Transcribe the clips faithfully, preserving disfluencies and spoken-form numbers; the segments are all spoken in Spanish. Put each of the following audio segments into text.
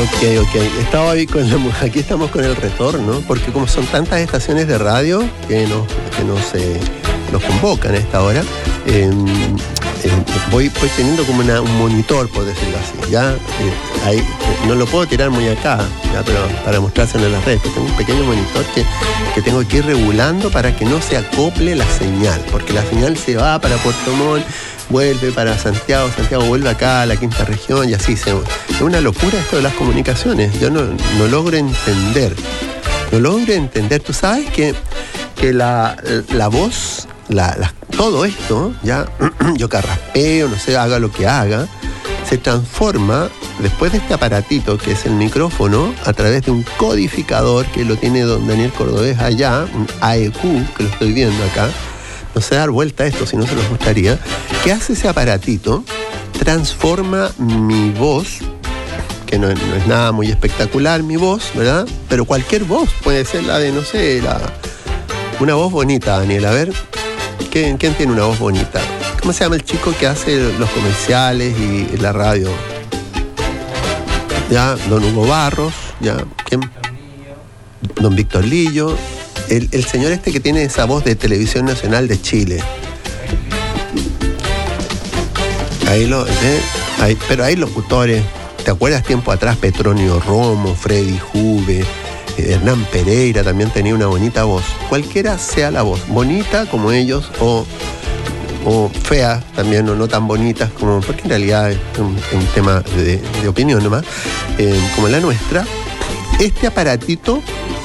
Ok, ok. Estaba ahí con la, aquí estamos con el retorno, porque como son tantas estaciones de radio que nos, que nos, eh, nos convocan a esta hora, eh, eh, voy, voy teniendo como una, un monitor, por decirlo así. Ya eh, ahí, no lo puedo tirar muy acá, ya, pero para mostrárselo en las redes. Tengo un pequeño monitor que, que tengo que ir regulando para que no se acople la señal, porque la señal se va para Puerto Montt, vuelve para Santiago, Santiago vuelve acá a la quinta región y así se... Es una locura esto de las comunicaciones. Yo no, no logro entender. No logro entender. Tú sabes que, que la, la voz, la, la, todo esto, ya, yo carraspeo, no sé, haga lo que haga, se transforma después de este aparatito que es el micrófono a través de un codificador que lo tiene don Daniel Cordobés allá, un A E Q, que lo estoy viendo acá. No sé dar vuelta a esto, si no se los gustaría. ¿Qué hace ese aparatito? Transforma mi voz, que no, no es nada muy espectacular mi voz, ¿verdad? Pero cualquier voz, puede ser la de, no sé, la, una voz bonita, Daniel. A ver, ¿quién, ¿quién tiene una voz bonita? ¿Cómo se llama el chico que hace los comerciales y, y la radio? Ya, don Hugo Barros, ya, ¿quién? Don Víctor Lillo. El, el señor este que tiene esa voz de Televisión Nacional de Chile. Ahí lo, ¿eh? Ahí, pero hay locutores. ¿Te acuerdas tiempo atrás? Petronio Romo, Freddy Juve, eh, Hernán Pereira también tenía una bonita voz. Cualquiera sea la voz, bonita como ellos o, o fea también, o no tan bonitas como, porque en realidad es un, un tema de, de opinión nomás, eh, como la nuestra. Este aparatito,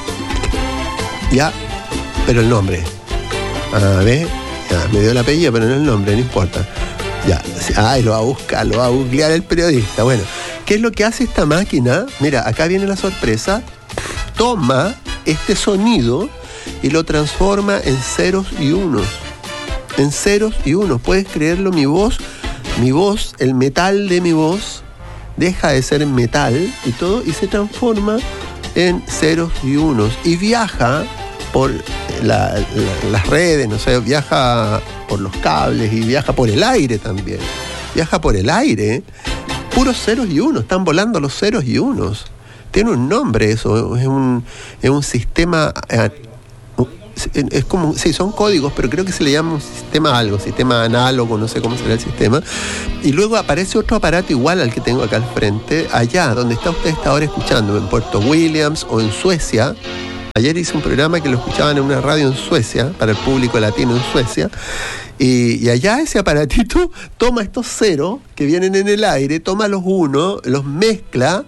ya, pero el nombre. A ver, ya, me dio el apellido, pero no el nombre, no importa. Ya, ay, lo va a buscar, lo va a googlear el periodista. Bueno, ¿qué es lo que hace esta máquina? Mira, acá viene la sorpresa. Toma este sonido y lo transforma en ceros y unos. En ceros y unos. ¿Puedes creerlo? Mi voz, mi voz, el metal de mi voz, deja de ser metal y todo, y se transforma en ceros y unos. Y viaja por la, la, las redes, no sé, viaja por los cables y viaja por el aire también. Viaja por el aire, puros ceros y unos, están volando los ceros y unos. Tiene un nombre eso, es un, es un sistema, eh, es como, sí, son códigos, pero creo que se le llama un sistema algo, sistema análogo, no sé cómo será el sistema. Y luego aparece otro aparato igual al que tengo acá al frente, allá donde está usted está ahora escuchando, en Puerto Williams o en Suecia. Ayer hice un programa que lo escuchaban en una radio en Suecia, para el público latino en Suecia, y, y allá ese aparatito toma estos ceros que vienen en el aire, toma los unos, los mezcla,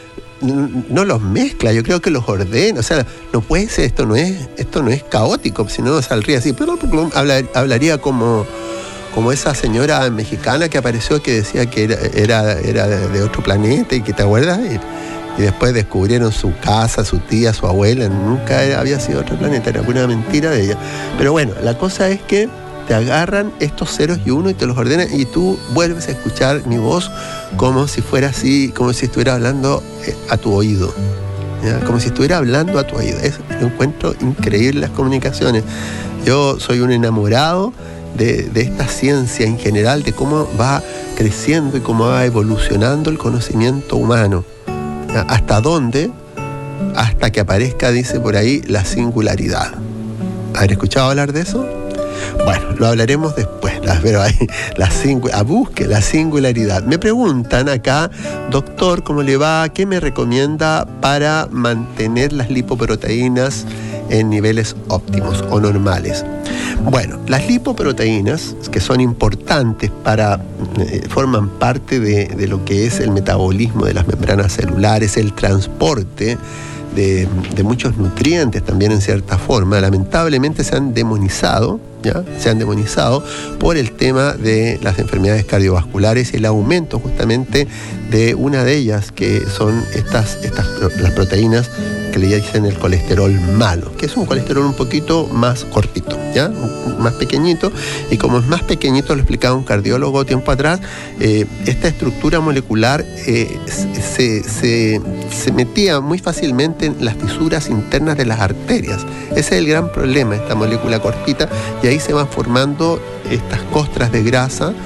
no los mezcla, yo creo que los ordena, o sea, no puede ser, esto no es, esto no es caótico, si no saldría así, pero hablar, hablaría como, como esa señora mexicana que apareció que decía que era, era, era de otro planeta y que te acuerdas, y, y después descubrieron su casa, su tía, su abuela, nunca había sido otro planeta, era pura mentira de ella. Pero bueno, la cosa es que te agarran estos ceros y uno y te los ordenan y tú vuelves a escuchar mi voz como si fuera así, como si estuviera hablando a tu oído, ¿ya? Como si estuviera hablando a tu oído. Es un encuentro increíble las comunicaciones. Yo soy un enamorado de, de esta ciencia en general, de cómo va creciendo y cómo va evolucionando el conocimiento humano. ¿Ya? ¿Hasta dónde? Hasta que aparezca, dice por ahí, la singularidad. ¿Haber escuchado hablar de eso? Bueno, lo hablaremos después, pero ahí, la singu- a busque la singularidad. Me preguntan acá, doctor, ¿cómo le va? ¿Qué me recomienda para mantener las lipoproteínas en niveles óptimos o normales? Bueno, las lipoproteínas, que son importantes para, eh, forman parte de, de lo que es el metabolismo de las membranas celulares, el transporte de, de muchos nutrientes también en cierta forma, lamentablemente se han demonizado, ¿ya? Se han demonizado por el tema de las enfermedades cardiovasculares y el aumento justamente de una de ellas, que son estas, estas las proteínas que le dicen el colesterol malo, que es un colesterol un poquito más cortito, ¿ya? Más pequeñito, y como es más pequeñito, lo explicaba un cardiólogo tiempo atrás, eh, esta estructura molecular eh, se, se, se metía muy fácilmente en las fisuras internas de las arterias. Ese es el gran problema, esta molécula cortita, y ahí se van formando estas costras de grasa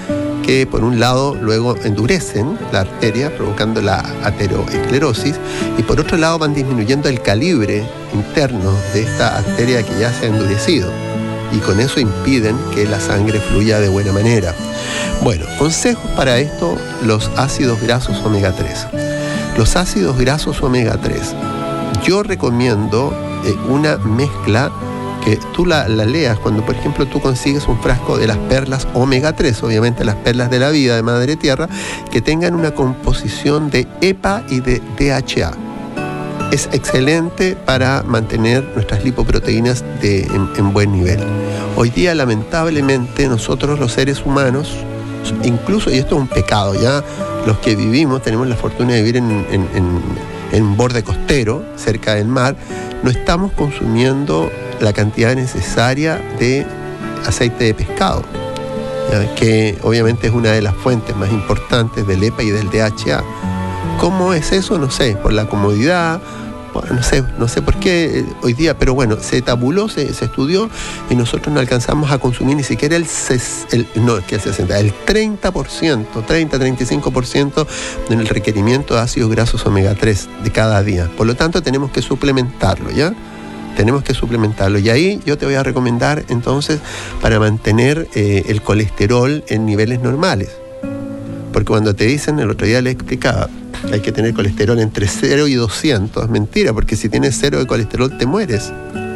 que por un lado luego endurecen la arteria provocando la ateroesclerosis y por otro lado van disminuyendo el calibre interno de esta arteria que ya se ha endurecido y con eso impiden que la sangre fluya de buena manera. Bueno, consejos para esto, los ácidos grasos omega tres. Los ácidos grasos omega tres. Yo recomiendo eh, una mezcla que tú la, la leas cuando, por ejemplo, tú consigues un frasco de las perlas omega tres, obviamente las perlas de la vida de Madre Tierra, que tengan una composición de E P A y de D H A. Es excelente para mantener nuestras lipoproteínas de, en, en buen nivel. Hoy día, lamentablemente, nosotros los seres humanos, incluso, y esto es un pecado, ya los que vivimos, tenemos la fortuna de vivir en, en, en, en un borde costero, cerca del mar, no estamos consumiendo la cantidad necesaria de aceite de pescado, ¿ya? Que obviamente es una de las fuentes más importantes del E P A y del D H A. ¿Cómo es eso? No sé, por la comodidad, no sé, no sé por qué hoy día, pero bueno, se tabuló, se, se estudió y nosotros no alcanzamos a consumir ni siquiera el, el no, que el sesenta, el treinta por ciento, treinta a treinta y cinco por ciento del requerimiento de ácidos grasos omega tres de cada día. Por lo tanto, tenemos que suplementarlo, ¿ya? Tenemos que suplementarlo. Y ahí yo te voy a recomendar, entonces, para mantener eh, el colesterol en niveles normales. Porque cuando te dicen, el otro día le explicaba, hay que tener colesterol entre cero y doscientos. Mentira, porque si tienes cero de colesterol te mueres.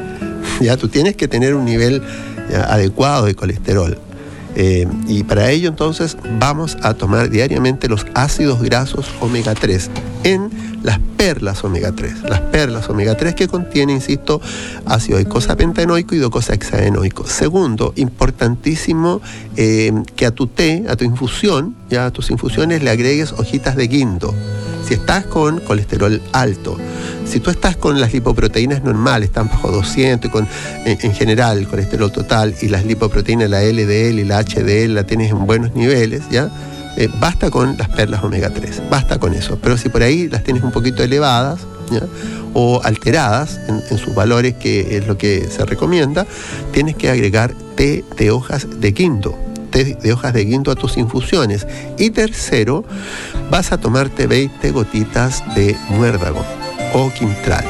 Ya tú tienes que tener un nivel ya, adecuado de colesterol. Eh, y para ello entonces vamos a tomar diariamente los ácidos grasos omega tres en las perlas omega tres. Las perlas omega tres que contienen, insisto, ácido eicosapentaenoico y docosahexaenoico. Segundo, importantísimo eh, que a tu té, a tu infusión, ya a tus infusiones le agregues hojitas de guindo. Si estás con colesterol alto, si tú estás con las lipoproteínas normales, están bajo doscientos, y con, en, en general, el colesterol total y las lipoproteínas, la L D L y la H D L, la tienes en buenos niveles, ¿ya? Eh, basta con las perlas omega tres, basta con eso. Pero si por ahí las tienes un poquito elevadas, ¿ya? O alteradas en, en sus valores, que es lo que se recomienda, tienes que agregar té de hojas de guindo. De hojas de guindo a tus infusiones. Y tercero, vas a tomarte veinte gotitas de muérdago o quintral.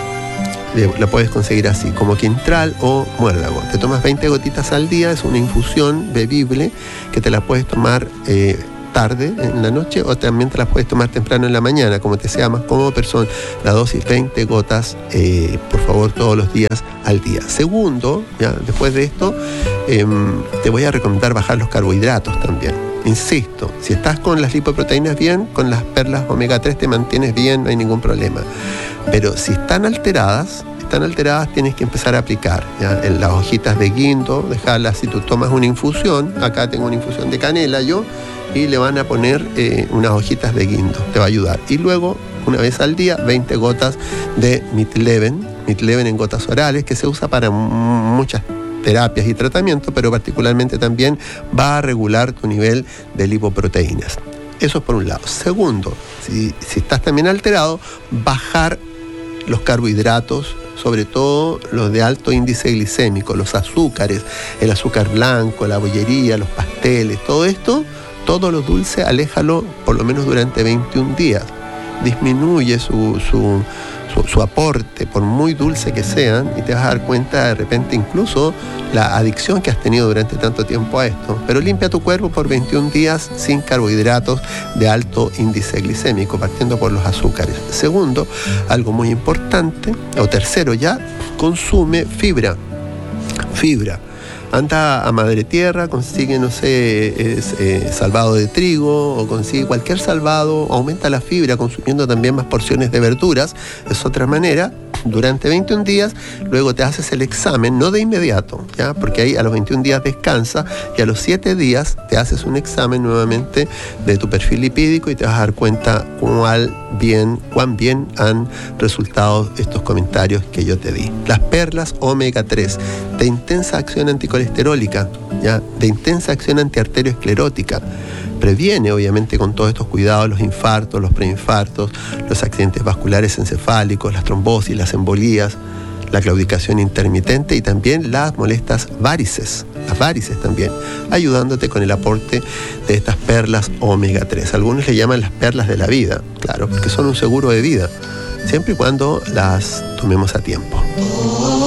La puedes conseguir así, como quintral o muérdago. Te tomas veinte gotitas al día, es una infusión bebible que te la puedes tomar eh, tarde en la noche o también te la puedes tomar temprano en la mañana, como te sea más cómodo, pero son la dosis veinte gotas, eh, por favor, todos los días al día. Segundo, ya después de esto, eh, te voy a recomendar bajar los carbohidratos también. Insisto, si estás con las lipoproteínas bien, con las perlas omega tres te mantienes bien, no hay ningún problema. Pero si están alteradas, están alteradas, tienes que empezar a aplicar, ¿ya? En las hojitas de guindo, dejarlas, si tú tomas una infusión, acá tengo una infusión de canela yo, y le van a poner eh, unas hojitas de guindo, te va a ayudar. Y luego, una vez al día, veinte gotas de Midleven, Midleven en gotas orales, que se usa para muchas terapias y tratamientos, pero particularmente también va a regular tu nivel de lipoproteínas. Eso es por un lado. Segundo, si, si estás también alterado, bajar los carbohidratos, sobre todo los de alto índice glicémico, los azúcares, el azúcar blanco, la bollería, los pasteles, todo esto, todo lo dulce, aléjalo por lo menos durante veintiún días. Disminuye su, su, su, su aporte, por muy dulce que sean, y te vas a dar cuenta de repente incluso la adicción que has tenido durante tanto tiempo a esto. Pero limpia tu cuerpo por veintiún días sin carbohidratos de alto índice glicémico, partiendo por los azúcares. Segundo, algo muy importante, o tercero ya, consume fibra. Fibra. Anda a Madre Tierra, consigue, no sé, es, eh, salvado de trigo o consigue cualquier salvado, aumenta la fibra consumiendo también más porciones de verduras, es otra manera. Durante veintiún días, luego te haces el examen, no de inmediato, ¿ya? Porque ahí a los veintiún días descansa y a los siete días te haces un examen nuevamente de tu perfil lipídico y te vas a dar cuenta cuán bien, cuán bien han resultado estos comentarios que yo te di. Las perlas omega tres, de intensa acción anticolesterólica, ¿ya? De intensa acción antiarterioesclerótica. Previene, obviamente, con todos estos cuidados, los infartos, los preinfartos, los accidentes vasculares encefálicos, las trombosis, las embolías. la claudicación intermitente y también las molestas varices, las varices también, ayudándote con el aporte de estas perlas omega tres. Algunos le llaman las perlas de la vida, claro, porque son un seguro de vida, siempre y cuando las tomemos a tiempo.